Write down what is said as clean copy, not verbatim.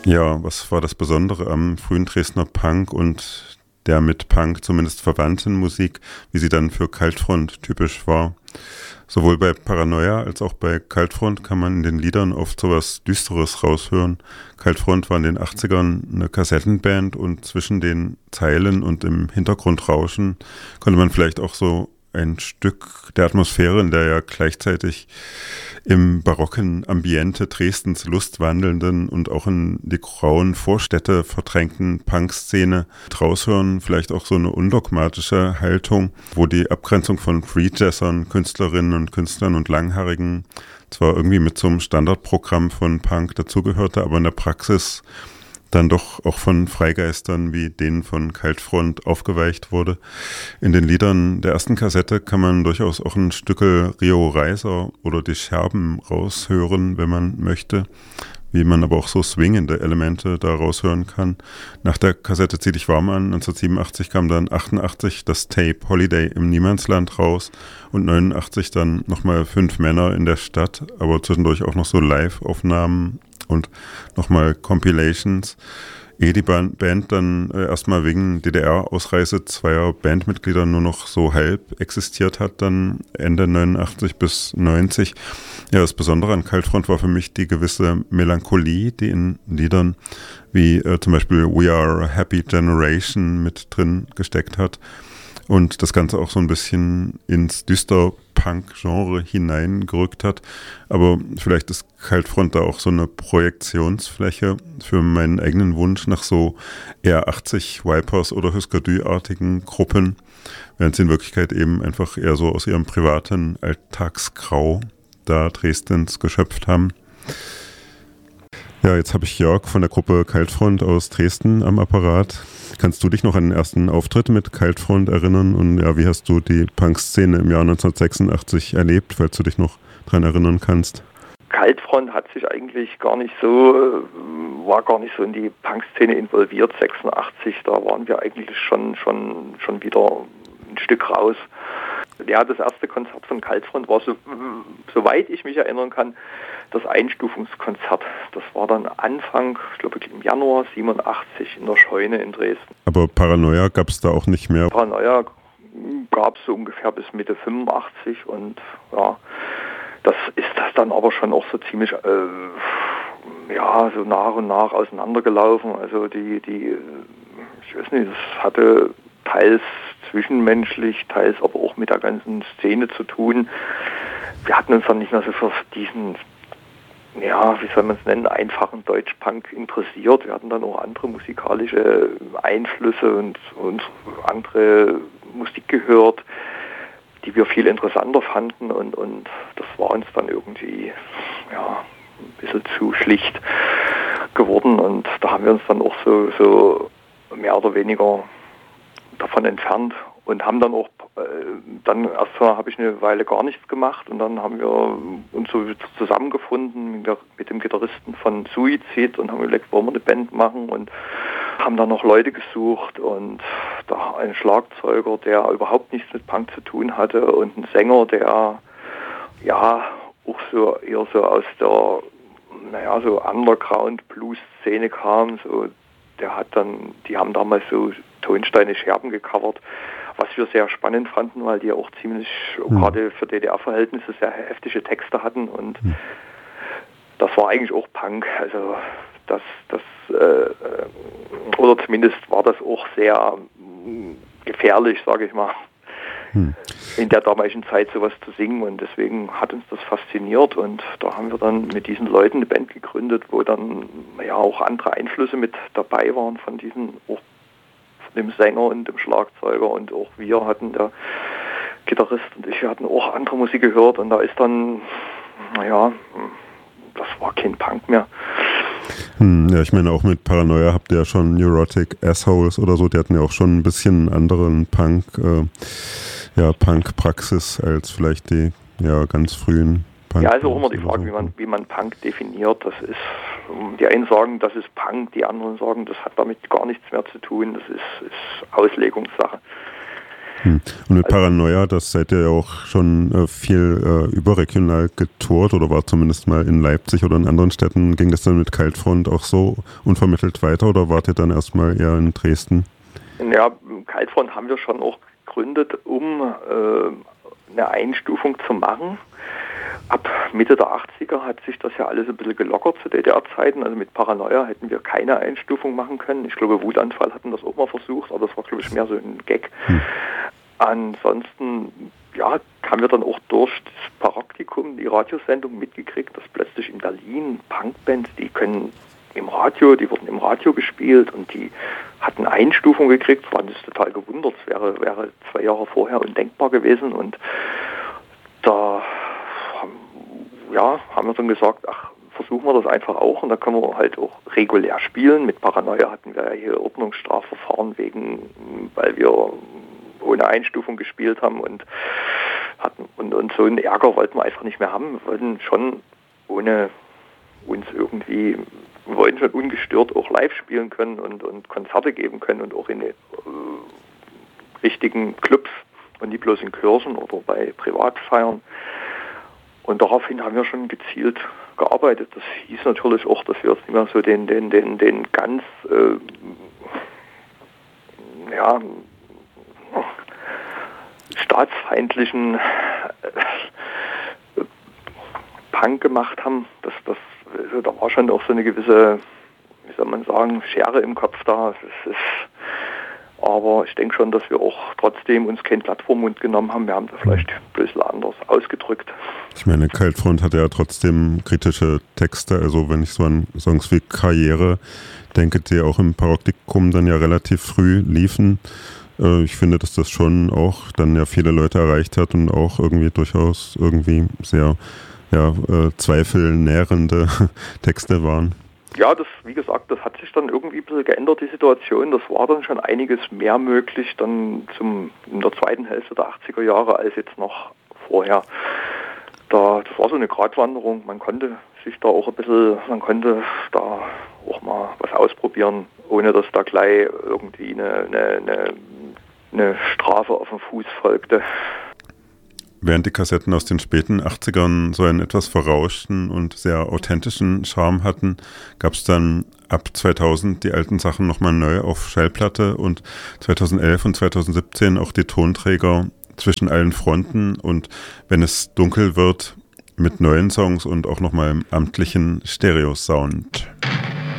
Ja, was war das Besondere am frühen Dresdner Punk und der mit Punk zumindest verwandten Musik, wie sie dann für Kaltfront typisch war? Sowohl bei Paranoia als auch bei Kaltfront kann man in den Liedern oft sowas Düsteres raushören. Kaltfront war in den 80ern eine Kassettenband und zwischen den Zeilen und im Hintergrundrauschen konnte man vielleicht auch so ein Stück der Atmosphäre, in der ja gleichzeitig im barocken Ambiente Dresdens lustwandelnden und auch in die grauen Vorstädte verdrängten Punkszene raushören, vielleicht auch so eine undogmatische Haltung, wo die Abgrenzung von Freejazzern, Künstlerinnen und Künstlern und Langhaarigen zwar irgendwie mit so einem Standardprogramm von Punk dazugehörte, aber in der Praxis dann doch auch von Freigeistern wie denen von Kaltfront aufgeweicht wurde. In den Liedern der ersten Kassette kann man durchaus auch ein Stückel Rio Reiser oder die Scherben raushören, wenn man möchte, wie man aber auch so swingende Elemente da raushören kann. Nach der Kassette Zieh dich warm an, 1987 kam dann 88 das Tape Holiday im Niemandsland raus und 89 dann nochmal 5 Männer in der Stadt, aber zwischendurch auch noch so Live-Aufnahmen und nochmal Compilations. Ehe die Band dann erstmal wegen DDR-Ausreise zweier Bandmitglieder nur noch so halb existiert hat, dann Ende 89 bis 90. Ja, das Besondere an Kaltfront war für mich die gewisse Melancholie, die in Liedern wie zum Beispiel We Are a Happy Generation mit drin gesteckt hat. Und das Ganze auch so ein bisschen ins Düster-Punk-Genre hineingerückt hat. Aber vielleicht ist Kaltfront da auch so eine Projektionsfläche für meinen eigenen Wunsch nach so eher 80 Vipers oder Husker Du-artigen Gruppen, während sie in Wirklichkeit eben einfach eher so aus ihrem privaten Alltagsgrau da Dresdens geschöpft haben. Ja, jetzt habe ich Jörg von der Gruppe Kaltfront aus Dresden am Apparat. Kannst du dich noch an den ersten Auftritt mit Kaltfront erinnern? Und ja, wie hast du die Punk-Szene im Jahr 1986 erlebt, falls du dich noch dran erinnern kannst? Kaltfront hat sich eigentlich gar nicht so in die Punk-Szene involviert. 86, da waren wir eigentlich schon wieder ein Stück raus. Ja, das erste Konzert von Kaltfront war, soweit ich mich erinnern kann, das Einstufungskonzert. Das war dann Anfang, ich glaube im Januar 87 in der Scheune in Dresden. Aber Paranoia gab es da auch nicht mehr? Paranoia gab es so ungefähr bis Mitte 85 und ja, das ist das dann aber schon auch so ziemlich so nach und nach auseinandergelaufen. Also ich weiß nicht, das hatte teils zwischenmenschlich, teils aber auch mit der ganzen Szene zu tun. Wir hatten uns dann nicht mehr so für diesen, wie soll man es nennen, einfachen Deutschpunk interessiert. Wir hatten dann auch andere musikalische Einflüsse und andere Musik gehört, die wir viel interessanter fanden und das war uns dann irgendwie ein bisschen zu schlicht geworden und da haben wir uns dann auch so mehr oder weniger davon entfernt und haben dann auch, erstmal habe ich eine Weile gar nichts gemacht und dann haben wir uns so zusammengefunden mit dem Gitarristen von Suizid und haben überlegt, wollen wir eine Band machen und haben dann noch Leute gesucht und da einen Schlagzeuger, der überhaupt nichts mit Punk zu tun hatte und einen Sänger, der auch so eher so aus der so Underground-Blues-Szene kam, so die haben damals so Tonsteine Scherben gecovert, was wir sehr spannend fanden, weil die auch ziemlich, gerade für DDR-Verhältnisse, sehr heftige Texte hatten und das war eigentlich auch Punk, also oder zumindest war das auch sehr gefährlich, sage ich mal, in der damaligen Zeit sowas zu singen und deswegen hat uns das fasziniert und da haben wir dann mit diesen Leuten eine Band gegründet, wo dann auch andere Einflüsse mit dabei waren von dem Sänger und dem Schlagzeuger und auch wir hatten, der Gitarrist und ich, wir hatten auch andere Musik gehört und da ist dann, das war kein Punk mehr. Ja, ich meine, auch mit Paranoia habt ihr ja schon Neurotic Assholes oder so, die hatten ja auch schon ein bisschen anderen Punk-Praxis als vielleicht die ganz frühen Punk. Ja, also auch immer die Frage, wie man Punk definiert. Das ist, die einen sagen, das ist Punk, die anderen sagen, das hat damit gar nichts mehr zu tun, das ist Auslegungssache. Und mit Paranoia, das seid ihr ja auch schon viel überregional getourt oder war zumindest mal in Leipzig oder in anderen Städten. Ging das dann mit Kaltfront auch so unvermittelt weiter oder wart ihr dann erstmal eher in Dresden? Ja, Kaltfront haben wir schon auch gegründet, um eine Einstufung zu machen. Ab Mitte der 80er hat sich das ja alles ein bisschen gelockert zu DDR-Zeiten. Also mit Paranoia hätten wir keine Einstufung machen können. Ich glaube, Wutanfall hatten das auch mal versucht, aber das war, glaube ich, mehr so ein Gag. Ansonsten, ja, haben wir dann auch durch das Paraktikum, die Radiosendung mitgekriegt, dass plötzlich in Berlin Punkbands, die wurden im Radio gespielt und die hatten Einstufung gekriegt. Das war uns total gewundert. Das wäre 2 Jahre vorher undenkbar gewesen und da haben wir dann gesagt, ach, versuchen wir das einfach auch und da können wir halt auch regulär spielen. Mit Paranoia hatten wir ja hier Ordnungsstrafverfahren weil wir ohne Einstufung gespielt haben und so einen Ärger wollten wir einfach nicht mehr haben. Wir wollten schon ohne uns irgendwie, wir wollten schon ungestört auch live spielen können und Konzerte geben können und auch in richtigen Clubs und nicht bloß in Kirchen oder bei Privatfeiern. Und daraufhin haben wir schon gezielt gearbeitet. Das hieß natürlich auch, dass wir jetzt nicht mehr so den ganz staatsfeindlichen Punk gemacht haben. Da war schon auch so eine gewisse, wie soll man sagen, Schere im Kopf da. Aber ich denke schon, dass wir auch trotzdem uns kein Blatt vor den Mund genommen haben. Wir haben das vielleicht ein bisschen anders ausgedrückt. Ich meine, Kaltfront hatte ja trotzdem kritische Texte. Also wenn ich so an Songs wie Karriere denke, die auch im Paraktikum dann ja relativ früh liefen. Ich finde, dass das schon auch dann ja viele Leute erreicht hat und auch irgendwie durchaus irgendwie sehr zweifelnährende Texte waren. Ja, wie gesagt, das hat sich dann irgendwie ein bisschen geändert, die Situation. Das war dann schon einiges mehr möglich dann in der zweiten Hälfte der 80er Jahre als jetzt noch vorher. Das war so eine Gratwanderung. Man konnte da auch mal was ausprobieren, ohne dass da gleich irgendwie eine Strafe auf den Fuß folgte. Während die Kassetten aus den späten 80ern so einen etwas verrauschten und sehr authentischen Charme hatten, gab es dann ab 2000 die alten Sachen nochmal neu auf Schallplatte und 2011 und 2017 auch die Tonträger zwischen allen Fronten und wenn es dunkel wird mit neuen Songs und auch nochmal im amtlichen Stereo-Sound.